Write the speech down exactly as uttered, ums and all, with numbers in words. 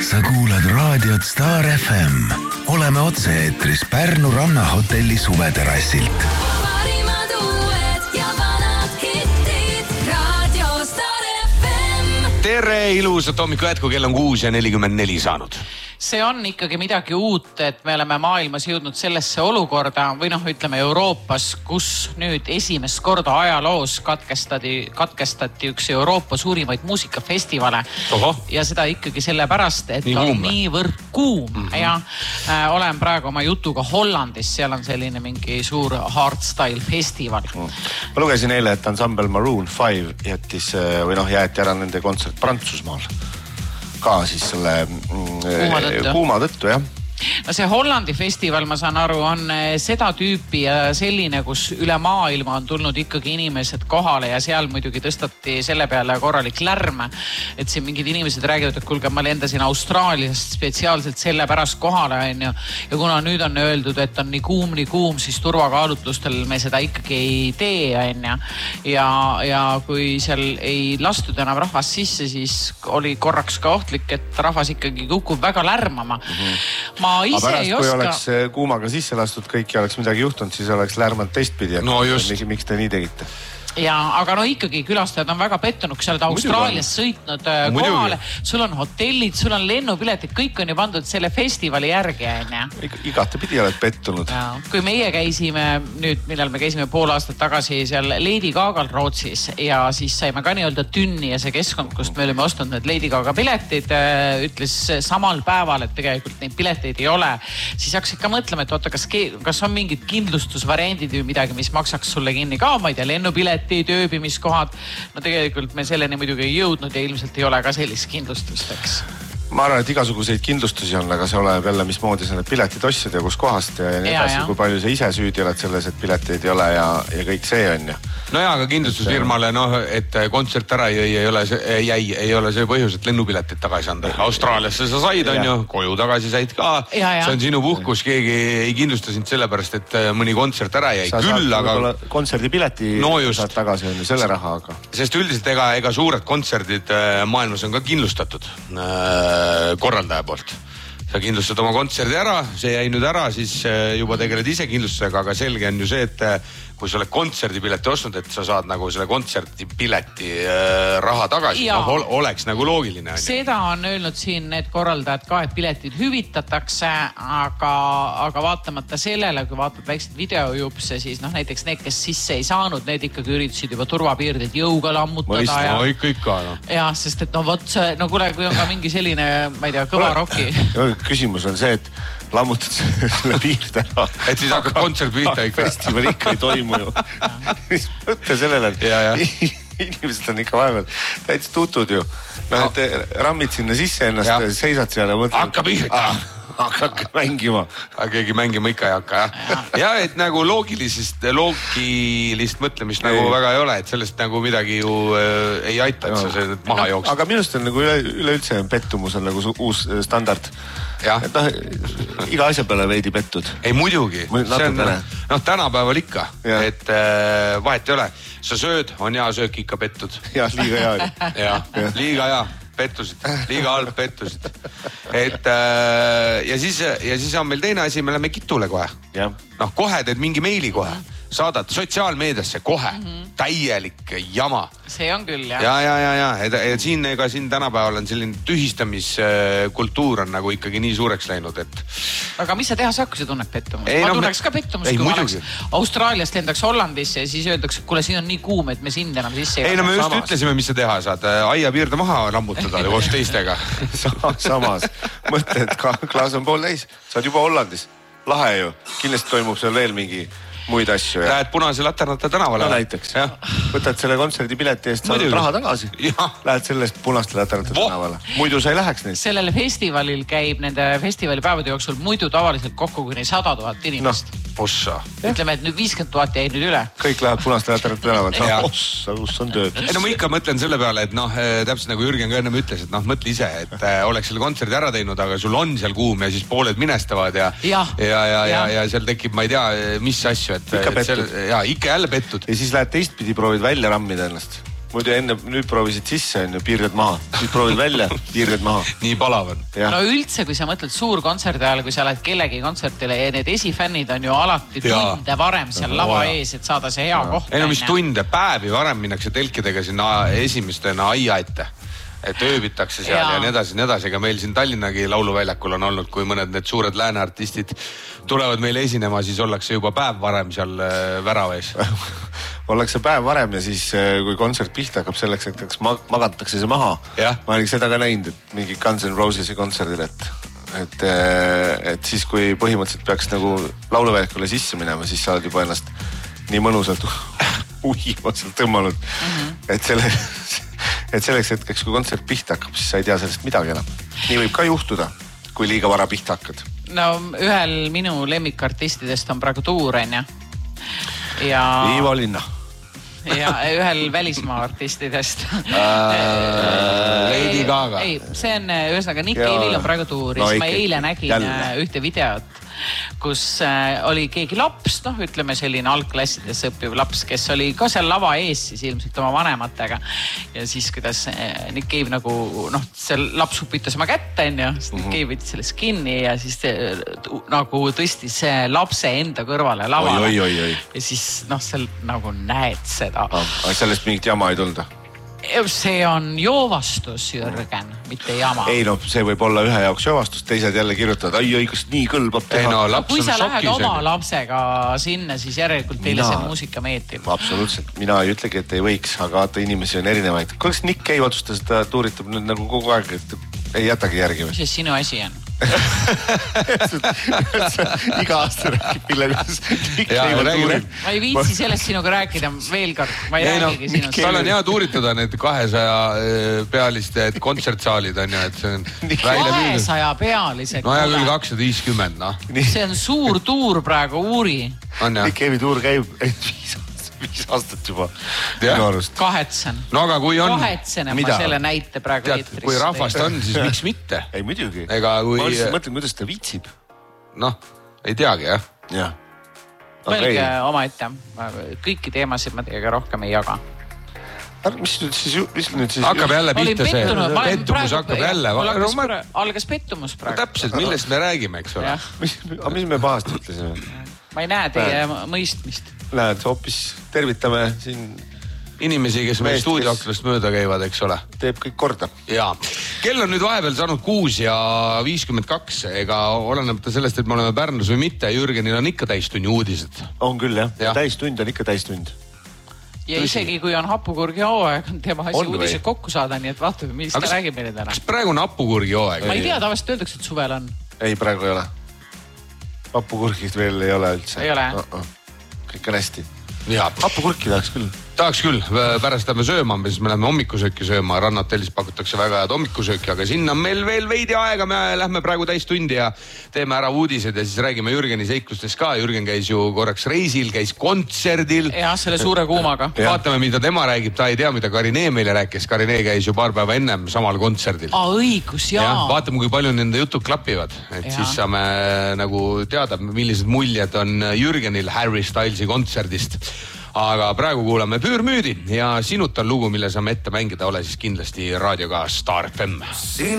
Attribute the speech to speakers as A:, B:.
A: Sa kuulad raadiot Star F M. Oleme otse-eetris Pärnu rannahotelli suveterassilt.
B: Parimad uued ja vanad hittid. Radio Star F M.
C: Tere, ilusat hommiku jätku, kell on kuus ja nelikümmend neli saanud.
D: See on ikkagi midagi uut, et me oleme maailmas jõudnud sellesse olukorda või noh, ütleme Euroopas, kus nüüd esimest korda ajaloos katkestati, katkestati üks Euroopa suurimaid muusikafestivale. Oho. Ja seda ikkagi sellepärast, et nii on kuum. Niivõrd kuum. Mm-hmm. Ja äh, olen praegu oma jutuga Hollandis, seal on selline mingi suur hardstyle festival.
E: Mm. Ma lugesin eile, et ansambel Maroon five jättis, või noh, jäeti ära nende kontsert Prantsusmaal. Ka siis selle
D: kuuma tõttu,
E: kuuma tõttu jah.
D: No see Hollandi festival, ma saan aru, on seda tüüpi ja selline, kus üle maailma on tulnud ikkagi inimesed kohale ja seal muidugi tõstati selle peale korralik lärm. Et siin mingid inimesed räägivad, et kuulge, ma lendasin Austraaliast spetsiaalselt selle pärast kohale. On ju. Ja kuna nüüd on öeldud, et on nii kuum, nii kuum, siis turvakaalutlustel me seda ikkagi ei tee. On ju. Ja, ja kui seal ei lastud enam rahvas sisse, siis oli korraks ka ohtlik, et rahvas ikkagi kukub väga lärmama. Mm-hmm. Ma ise
E: pärast,
D: ei
E: oska. Kui oleks kuumaga sisse lastud kõik ja oleks midagi juhtunud, siis oleks lärmand teistpidi.
C: No just.
E: Miks te nii tegite?
D: Ja, aga no ikkagi külastajad on väga pettunud, kui sa oled Austraalias sõitnud
C: Muidugi.
D: kohale. Sul on hotellid, sul on lennupiletid, kõik on ju pandud selle festivali järgi.
E: Igate pidi oled pettunud.
D: Ja, kui meie käisime nüüd, millal me käisime pool aastat tagasi seal Lady Gagal Rootsis ja siis saime ka nii-öelda tünni ja see keskkond, kust me olime ostnud need Lady Gaga piletid, ütles samal päeval, et tegelikult neid pileteid ei ole. Siis hakkas ikka mõtlema, et oota, kas, kas on mingid kindlustusvariandid või midagi, mis maksaks sulle kinni ka, ma ei tea, lennupilet tööbimiskohad. No tegelikult me selleni muidugi ei jõudnud ja ilmselt ei ole ka sellist kindlustust, eks.
E: Ma arvan, et igasuguseid kindlustusi on, aga see oleb jälle, mismoodi sa need piletid ostsid ja kus kohast ja nii edasi, kui palju sa ise süüdi oled selles, et pileteid ei ole ja, ja kõik see on ju.
C: No jaa, aga kindlustusfirmale, noh, et kontsert ära jäi, ei ole see, jäi, ei ole see põhjus, et lennupiletit tagasi anda. Austraaliasse sa said, on ju, koju tagasi said ka. Ja, ja. See on sinu puhkus, keegi ei kindlusta sind sellepärast, et mõni kontsert ära jäi.
E: Sa
C: Küll,
E: saad
C: aga...
E: kontserdipileti
C: no
E: saad tagasi, on ju, selle raha, aga...
C: Sest üldiselt ega, ega suured kontserdid maailmas on ka kindlustatud korraldaja poolt. Sa kindlustad oma kontserdi ära, see jäi nüüd ära, siis juba tegeled ise kindlustusega, aga selge on ju see, et kui sa oled kontserdipileti ostnud, et sa saad nagu selle kontserdipileti äh, raha tagasi, no, ol, oleks nagu loogiline.
D: Seda on öelnud siin need korraldajad ka, et piletid hüvitatakse, aga, aga vaatamata sellele, kui vaatad väikseid videojupse, siis noh, näiteks need, kes sisse ei saanud, need ikkagi üritasid juba turvapiirdid jõuga lammutada.
C: Mõist,
D: ja,
C: no ikka ikka. No.
D: Ja, sest et no vot see, no kuule, kui on ka mingi selline, ma ei tea, kõva roki.
E: Küsimus on see, et lammutad selle piirde ära.
C: Et siis hakkab kontsert pihta ikka.
E: Festival ikka ei toimu ju. Mis mõtte sellele, et ja, ja. inimesed on ikka vahepeal täitsa tutud ju. No, et rammid sinna sisse ennast, ja. Seisad seal ja mõtled.
C: Hakka pihta.
E: Hakka mängima.
C: Aga keegi mängima ikka ei hakka, jah. Ja, ja et nagu loogilisest, loogilist mõtlemist ei. Nagu väga ei ole, et sellest nagu midagi ju äh, ei aita, et sa see maha no, jooks.
E: Aga minust on nagu üle, üleüldse pettumus on nagu uus standard. Ja. Et noh, iga asja peale veidi pettud.
C: Ei muidugi. See on, noh, tänapäeval ikka, ja. Et äh, vahet ei ole. Sa sööd, on hea söök ikka pettud.
E: Ja, liiga hea.
C: ja, ja, liiga hea. Pettusid, liiga halb pettusid. Et äh, ja siis, ja siis on meil teine asi, me läheme Kitule kohe. Noh, kohe teed mingi meili kohe. Saadad sotsiaalmeediasse kohe. Mm-hmm. Täielik jama.
D: See on küll, jah.
C: Ja, ja, ja, ja. Et, et siin, ega siin tänapäeval on selline tühistamiskultuur on nagu ikkagi nii suureks läinud, et...
D: Aga mis sa teha saab, kui sa tunned pettumust? Ma no, tunneks ka pettumust, kui ma oleks Austraaliast lendaks Hollandisse ja siis öeldaks, et kuule, siin on nii kuum, et me sind enam sisse ei...
C: Ei, no me just samas. Ütlesime, mis sa teha saad. Aia piirde maha lammutada koos teistega.
E: Samas. Mõtle, et klaas on pool täis. Sa oled juba Hollandis. Lahe ju. Kindlasti toimub seal veel mingi... muid asju.
C: Lähed Punase Laternate tänavale.
E: No näiteks. Ja. Võtad selle kontserdipileti eest, saad raha tagasi. Ja. Lähed sellest Punaste Laternate tänavale. Muidu sa ei läheks neid.
D: Sellel festivalil käib nende festivalipäevade jooksul muidu tavaliselt kokku kuni sada tuhat inimest.
C: No, ossa.
D: Ütleme, et nüüd viiskümmend tuhat jäid nüüd üle.
E: Kõik läheb Punaste Laternate tänavale. Ossa, kus on tööd.
C: Ei, no ma ikka mõtlen selle peale, et noh, täpselt nagu Jürgen ka ennem ütles, et noh, mõtle ise, et äh, oleks selle kontserdi ära teinud, aga sul on seal kuum ja siis pooled minestavad ja, ja, ja, ja, ja, ja seal tekib, ma ei tea, mis asju, et
E: ikka pettud.
C: Selle, ja, ikka jälle pettud.
E: Ja siis lähed teistpidi, proovid välja rammida ennast. muidu enne, nüüd proovisid sisse, on ju, piirded maha. Nüüd proovid välja, piirded maha.
C: Nii palav on.
D: No üldse, kui sa mõtled suur kontserdi ajal, kui sa lähed kellegi kontsertile ja need esifännid on ju alati tunde varem seal lava ees, et saada see hea koht.
C: Ei no mis tunde, päevi varem minnakse telkidega sinna esimestena aia ette. Et ööbitakse seal ja, ja nii edasi, nii edasi, aga meil siin Tallinnagi lauluväljakul on olnud, kui mõned need suured lääneartistid tulevad meile esinema, siis ollakse juba päev varem seal väravees.
E: Ollakse päev varem ja siis, kui kontsert pihta hakkab selleks, et magatakse see maha.
C: Ja.
E: Ma olin seda ka näinud, et mingi Guns N' Roses'i kontserdil, et, et, et siis, kui põhimõtteliselt peaks nagu lauluväljakule sisse minema, siis sa oled juba ennast nii mõnusalt uima seal tõmmanud, mm-hmm. et selle... et selleks hetkeks, kui kontsert pihta hakkab, siis sa ei tea sellest midagi enam. Nii võib ka juhtuda, kui liiga vara pihta hakkad.
D: No ühel minu lemmikartistidest on praegu tuur, on ja? ja...
E: Ivo Linna.
D: Ja ühel välismaa artistidest.
C: Lady Gaga.
D: Ei, see on ühesõnaga Nick Cave'il on praegu tuur. No, ma eile nägin jälle. Ühte videot, kus oli keegi laps, noh ütleme selline algklassides õppiv laps, kes oli ka seal lava ees siis ilmselt oma vanematega. Ja siis kuidas Nick Cave nagu, noh see laps upitas oma kätte, ja siis Nick Cave võttis sellest kinni ja siis nagu tõstis see lapse enda kõrvale lavale.
E: Oi, oi, oi.
D: Ja siis noh, seal nagu näed seda.
E: Aga sellest mingit jama ei tulda?
D: See on joovastus, Jürgen, mitte jama.
E: Ei no, see võib olla ühe jaoks joovastus, teised jälle kirjutavad, ai, ai, kas nii kõlbab teha.
C: Ei, no,
D: kui sa lähed oma lapsega sinna, siis järelikult teile see muusika meeldib.
E: Absoluutselt, mina ei ütlegi, et ei võiks, aga vaata, inimesi on erinevaid. Kuidas Nick Cave otsustas, ta tuuritab nüüd nagu kogu aeg, et ei jätagi järgi või?
D: Mis see sinu asi on?
E: Iga aasta räägib, millega Nick Cave tuurib.
D: Ma ei viitsi sellest sinuga rääkida veel kord. Ma ei, ei räägigi no, sinust.
C: Tal on hea tuuritada need kahesaja pealiste kontsertsaalid on ja, et see on
D: kahesaja pealised.
C: No ja küll kakssada viiskümmend, noh.
D: See on suur tuur praegu, uuri.
E: Nick Cave'i tuur käib viis aastat juba.
D: Kahetsen.
C: No aga kui on...
D: Kahetsen, ma selle näite praegu
C: tead, eetris. Kui rahvast on, siis miks mitte?
E: Ei, muidugi.
C: Ega kui...
E: Ma lihtsalt mõtlen, kuidas ta viitsib.
C: Noh, ei teagi, jah.
E: Jah.
D: Mõelge oma ette. Kõiki teemasid ma teiega rohkem ei jaga.
E: Mis nüüd siis... Mis nüüd siis
C: hakkab jälle pihta see. Pettumus hakkab jälle.
D: Algas pettumus praegu.
C: Täpselt, millest me räägime, eks ole.
E: Mis me pahasti ütlesime?
D: Ma ei näe teie mõistmist.
E: Näed, hoopis tervitame siin
C: inimesi, kes meil stuudioaknast mööda käivad, eks ole.
E: Teeb kõik korda.
C: Jaa. Kell on nüüd vahepeal saanud kuus ja viiskümmend kaks, ega olenemata sellest, et me oleme Pärnus või mitte, Jürgenil on ikka täistunni uudised.
E: On küll, jah. Ja. Täistund on ikka täistund.
D: Ja Tõsi. Isegi kui on hapukurgi hooaeg, on tema asi uudised kokku saada, nii et vaatame, millest ta räägib meile täna.
C: Kas praegu on hapukurgi hooaeg?
D: Ma ei tea, tavaliselt öeldakse, et suvel on.
E: Ei, praegu ei ole. Hapukurgid veel ei ole üldse.
D: Ei ole.
E: Uh-uh. Kõik on hästi.
C: Jaa.
E: Hapukurki tahaks küll.
C: Tahaks küll, pärast lähme sööma, siis me lähme hommikusööki sööma, Rannahotellis pakutakse väga head hommikusööki, aga sinna on meil veel veidi aega, me lähme praegu täistundi ja teeme ära uudised ja siis räägime Jürgeni seiklustest ka. Jürgen käis ju korraks reisil, käis kontserdil.
D: Jah, selle suure kuumaga.
C: Vaatame, mida tema räägib, ta ei tea, mida Karinee meile rääkis. Karinee käis ju paar päeva ennem samal kontserdil.
D: Aa, õigus, jaa.
C: Ja, vaatame, kui palju nende jutud klapivad, et ja. Siis saame nagu teada, millised muljed on Jürgenil Harry Stylesi kontserdist. Aga praegu kuulame Püürmüüdi ja sinut on lugu, mille saame ette mängida, ole siis kindlasti raadioga Star F M.